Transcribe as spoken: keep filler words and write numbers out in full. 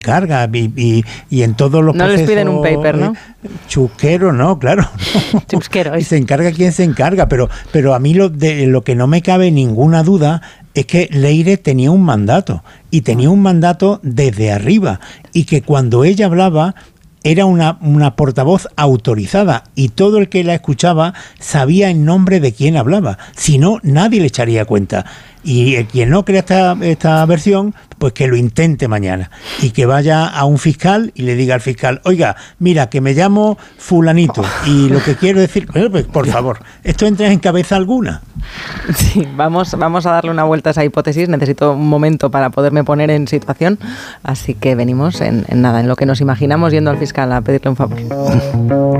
encarga y, y, y en todos los no procesos... les piden un paper, ¿no? Chusquero, no, claro. No. Chusquero. Y se encarga quien se encarga, pero, pero a mí lo, de, lo que no me cabe ninguna duda es que Leire tenía un mandato, y tenía un mandato desde arriba, y que cuando ella hablaba era una, una portavoz autorizada, y todo el que la escuchaba sabía en nombre de quién hablaba, si no, nadie le echaría cuenta. Y el quien no crea esta, esta versión, pues que lo intente mañana y que vaya a un fiscal y le diga al fiscal, oiga, mira, que me llamo fulanito y lo que quiero decir, pues, por favor, ¿esto entra en cabeza alguna? Sí, vamos, vamos a darle una vuelta a esa hipótesis. Necesito un momento para poderme poner en situación, así que venimos en, en nada, en lo que nos imaginamos yendo al fiscal a pedirle un favor.